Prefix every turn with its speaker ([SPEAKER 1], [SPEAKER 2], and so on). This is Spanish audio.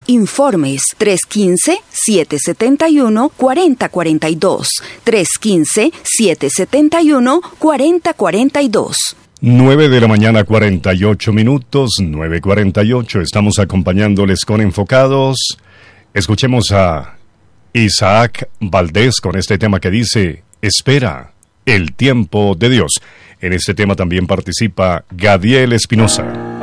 [SPEAKER 1] Informes 315-771-4042. 315-771-4042.
[SPEAKER 2] 9 de la mañana, 48 minutos, 9:48. Estamos acompañándoles con Enfocados. Escuchemos a Isaac Valdés con este tema que dice: Espera el tiempo de Dios. En este tema también participa Gadiel Espinosa.